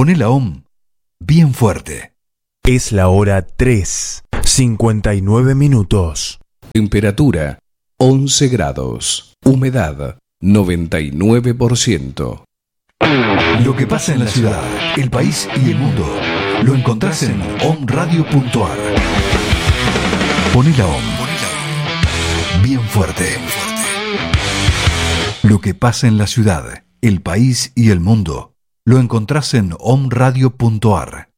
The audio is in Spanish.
Poné la OM bien fuerte. Es la hora 3:59 minutos. Temperatura 11 grados. Humedad 99%. Lo que pasa en la ciudad, el país y el mundo lo encontrás en omradio.ar. Poné la OM bien fuerte. Lo que pasa en la ciudad, el país y el mundo lo encontrás en omradio.ar.